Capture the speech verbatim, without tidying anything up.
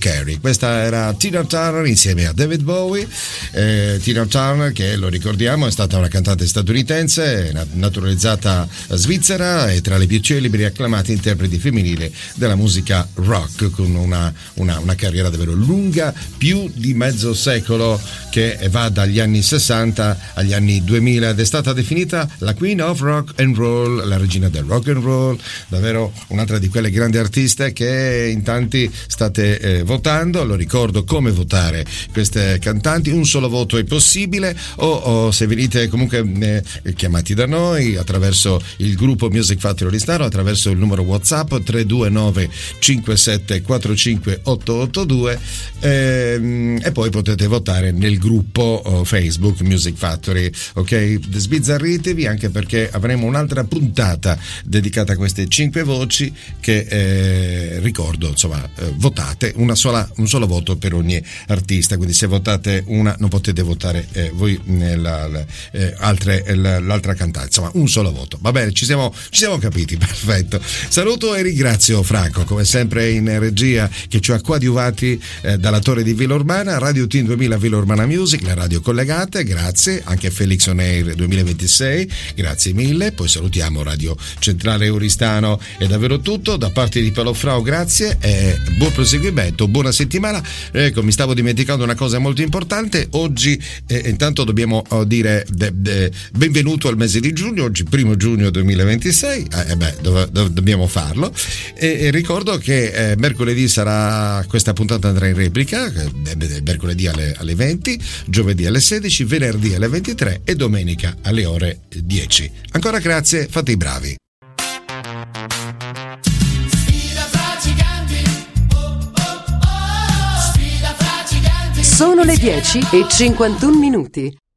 Carey. Questa era Tina Turner insieme a David Bowie. eh, Tina Turner, che lo ricordiamo è stata una cantante statunitense naturalizzata svizzera e tra le più celebri e acclamate interpreti femminili della musica rock, con una, una, una carriera davvero lunga, più di mezzo secolo, che va dagli anni sessanta agli anni duemila, ed è stata definita la Queen of Rock and Roll, la regina del rock and roll, davvero un'altra di quelle grandi artiste che in tanti state eh, votando. Lo ricordo come votare queste cantanti: un solo voto è possibile, o, o se venite comunque eh, chiamati da noi attraverso il gruppo Music Factory Listano, attraverso il numero WhatsApp tre due nove cinque sette quattro cinque otto otto due, ehm, e poi potete votare nel gruppo oh, Facebook Music Factory. Ok, sbizzarritevi, anche perché avremo un'altra puntata dedicata a queste cinque voci che eh, ricordo, insomma, eh, votate una sola, un solo voto per ogni artista, quindi se votate una non potete votare eh, voi nella, la, eh, altre, la, l'altra cantante, insomma un solo voto. Va bene, ci siamo, ci siamo capiti, perfetto. Saluto e ringrazio Franco come sempre in regia, che ci ha coadiuvati eh, dalla torre di Villa Urbana, Radio Team duemila Villa Urbana Music, le radio collegate, grazie, anche Felix On Air duemilaventisei, grazie mille. Poi salutiamo Radio Centrale Euristano. È davvero tutto da parte di Paolo Frau, grazie e buon proseguimento, buona settimana. Ecco, mi stavo dimenticando una cosa molto importante oggi, eh, intanto dobbiamo oh, dire de, de, benvenuto al mese di giugno, oggi primo giugno duemilaventisei, eh, beh, dov, dov, dobbiamo farlo, e, e ricordo che eh, mercoledì sarà, questa puntata andrà in replica, eh, mercoledì alle, alle venti, giovedì alle sedici, venerdì alle ventitré e domenica alle ore dieci. Ancora grazie, fate i bravi. Sono le dieci e cinquantuno minuti.